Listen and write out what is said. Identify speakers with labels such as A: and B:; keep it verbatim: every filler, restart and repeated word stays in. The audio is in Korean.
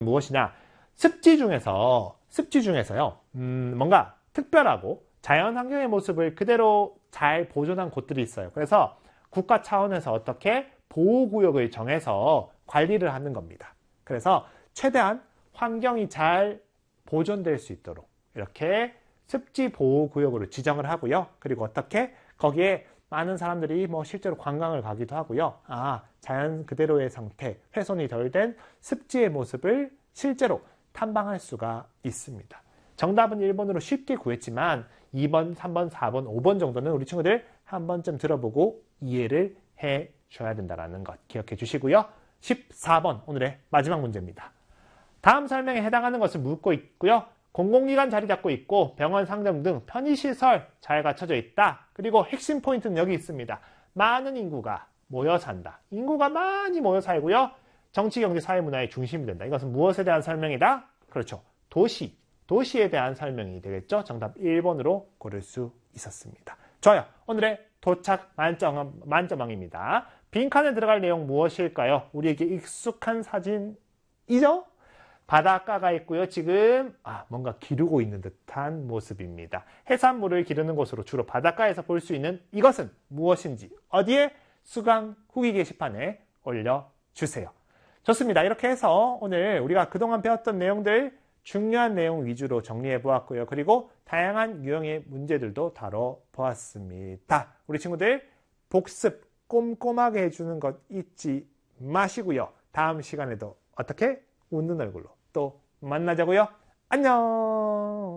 A: 무엇이냐? 습지 중에서, 습지 중에서요, 음, 뭔가 특별하고 자연 환경의 모습을 그대로 잘 보존한 곳들이 있어요. 그래서 국가 차원에서 어떻게 보호구역을 정해서 관리를 하는 겁니다. 그래서 최대한 환경이 잘 보존될 수 있도록 이렇게 습지 보호구역으로 지정을 하고요. 그리고 어떻게 거기에 많은 사람들이 뭐 실제로 관광을 가기도 하고요. 아, 자연 그대로의 상태, 훼손이 덜 된 습지의 모습을 실제로 탐방할 수가 있습니다. 정답은 일 번으로 쉽게 구했지만 이 번, 삼 번, 사 번, 오 번 정도는 우리 친구들 한 번쯤 들어보고 이해를 해 줘야 된다는 것 기억해 주시고요. 십사 번 오늘의 마지막 문제입니다. 다음 설명에 해당하는 것을 묻고 있고요. 공공기관 자리 잡고 있고 병원, 상점 등 편의시설 잘 갖춰져 있다. 그리고 핵심 포인트는 여기 있습니다. 많은 인구가 모여 산다. 인구가 많이 모여 살고요. 정치, 경제, 사회, 문화의 중심이 된다. 이것은 무엇에 대한 설명이다? 그렇죠. 도시, 도시에 대한 설명이 되겠죠. 정답 일 번으로 고를 수 있었습니다. 좋아요. 오늘의 도착 만점, 만점왕입니다. 빈칸에 들어갈 내용 무엇일까요? 우리에게 익숙한 사진이죠? 바닷가가 있고요. 지금 아, 뭔가 기르고 있는 듯한 모습입니다. 해산물을 기르는 곳으로 주로 바닷가에서 볼 수 있는 이것은 무엇인지 어디에? 수강 후기 게시판에 올려주세요. 좋습니다. 이렇게 해서 오늘 우리가 그동안 배웠던 내용들 중요한 내용 위주로 정리해 보았고요. 그리고 다양한 유형의 문제들도 다뤄보았습니다. 우리 친구들 복습 꼼꼼하게 해주는 것 잊지 마시고요. 다음 시간에도 어떻게? 웃는 얼굴로 또 만나자고요. 안녕.